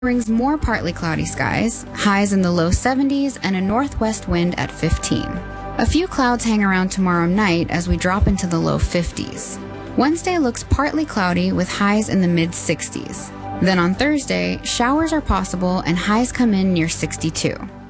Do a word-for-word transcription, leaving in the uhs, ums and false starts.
brings more partly cloudy skies, highs in the low seventies, and a northwest wind at fifteen. A few clouds hang around tomorrow night as we drop into the low fifties. Wednesday looks partly cloudy with highs in the mid sixties. Then on Thursday, showers are possible and highs come in near sixty-two.